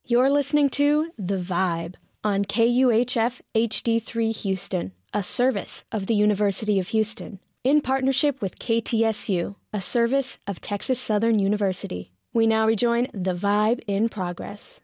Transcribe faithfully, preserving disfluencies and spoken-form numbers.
You're listening to The Vibe on K U H F H D three Houston, a service of the University of Houston, in partnership with K T S U, a service of Texas Southern University. We now rejoin The Vibe in progress.